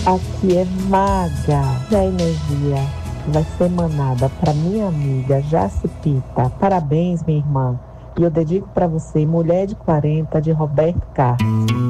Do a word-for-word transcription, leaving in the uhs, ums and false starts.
Aqui é Maga. E a energia vai ser emanada para minha amiga Jacipita. Parabéns, minha irmã. E eu dedico para você, Mulher de quarenta, de Roberto Carlos.